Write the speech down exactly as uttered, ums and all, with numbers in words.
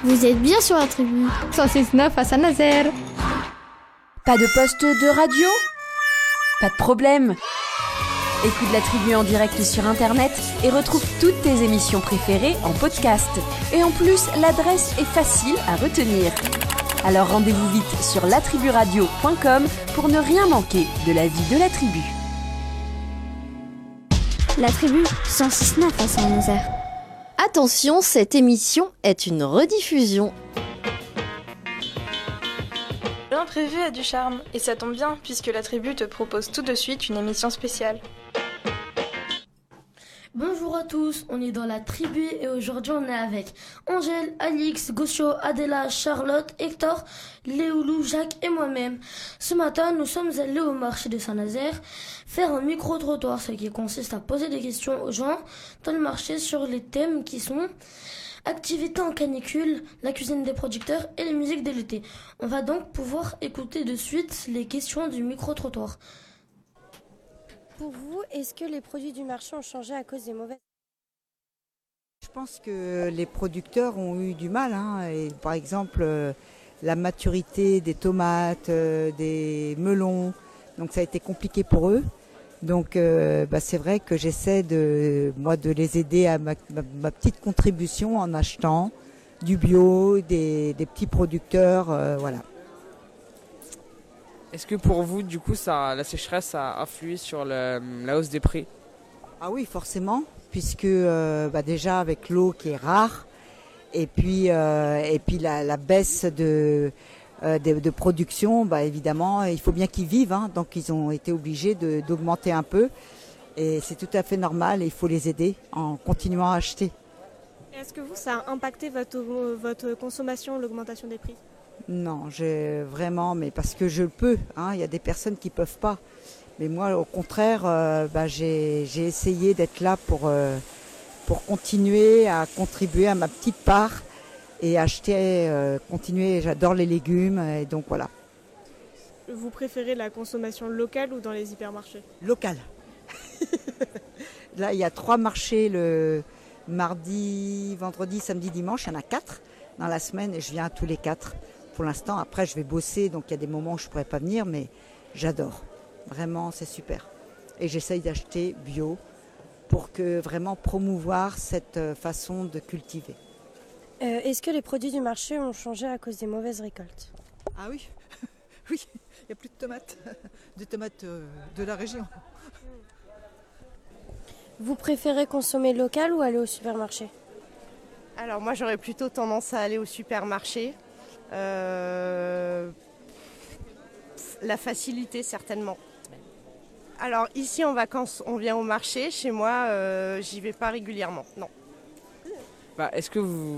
Vous êtes bien sur la tribu cent six neuf à Saint-Nazaire. Pas de poste de radio ? Pas de problème. Écoute la tribu en direct sur internet et retrouve toutes tes émissions préférées en podcast. Et en plus, l'adresse est facile à retenir. Alors rendez-vous vite sur la tribu radio point com pour ne rien manquer de la vie de la tribu. La tribu cent six neuf à Saint-Nazaire. Attention, cette émission est une rediffusion. L'imprévu a du charme, et ça tombe bien, puisque la tribu te propose tout de suite une émission spéciale. Bonjour à tous, on est dans la tribu et aujourd'hui on est avec Angèle, Alix, Gosio, Adela, Charlotte, Hector, Léoulou, Jacques et moi-même. Ce matin, nous sommes allés au marché de Saint-Nazaire faire un micro-trottoir, ce qui consiste à poser des questions aux gens dans le marché sur les thèmes qui sont activités en canicule, la cuisine des producteurs et les musiques de l'été. On va donc pouvoir écouter de suite les questions du micro-trottoir. Pour vous, est-ce que les produits du marché ont changé à cause des mauvaises... Je pense que les producteurs ont eu du mal. Hein, et par exemple, euh, la maturité des tomates, euh, des melons, donc ça a été compliqué pour eux. Donc euh, bah, c'est vrai que j'essaie de, moi, de les aider à ma, ma, ma petite contribution en achetant du bio, des, des petits producteurs, euh, voilà. Est-ce que pour vous, du coup, ça, la sécheresse a influé sur le, la hausse des prix ? Ah oui, forcément, puisque euh, bah déjà avec l'eau qui est rare, et puis, euh, et puis la, la baisse de, euh, de, de production, bah évidemment, il faut bien qu'ils vivent, hein, donc ils ont été obligés de, d'augmenter un peu, et c'est tout à fait normal, et il faut les aider en continuant à acheter. Est-ce que vous, ça a impacté votre, votre consommation, l'augmentation des prix ? Non, j'ai vraiment, mais parce que je peux, hein, il y a des personnes qui peuvent pas. Mais moi, au contraire, euh, bah, j'ai, j'ai essayé d'être là pour, euh, pour continuer à contribuer à ma petite part et acheter, euh, continuer. J'adore les légumes, et donc voilà. Vous préférez la consommation locale ou dans les hypermarchés ? Local. Là, il y a trois marchés le mardi, vendredi, samedi, dimanche. Il y en a quatre dans la semaine et je viens à tous les quatre. Pour l'instant, après, je vais bosser, donc il y a des moments où je ne pourrais pas venir, mais j'adore. Vraiment, c'est super. Et j'essaye d'acheter bio pour que vraiment promouvoir cette façon de cultiver. Euh, est-ce que les produits du marché ont changé à cause des mauvaises récoltes ? Ah oui, oui, il n'y a plus de tomates, des tomates de la région. Vous préférez consommer local ou aller au supermarché ? Alors moi, j'aurais plutôt tendance à aller au supermarché. Euh, la facilité certainement. Alors ici en vacances on vient au marché, chez moi euh, j'y vais pas régulièrement, non. Bah, est-ce que vous